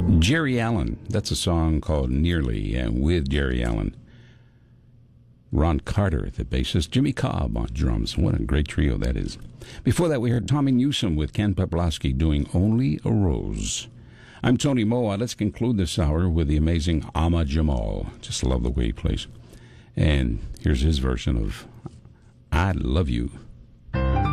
Jerry Allen. That's a song called Nearly, and with Jerry Allen. Ron Carter, the bassist, Jimmy Cobb on drums. What a great trio that is. Before that, we heard Tommy Newsom with Ken Peplowski doing Only a Rose. I'm Tony Moa. Let's conclude this hour with the amazing Ahmad Jamal. Just love the way he plays. And here's his version of I Love You.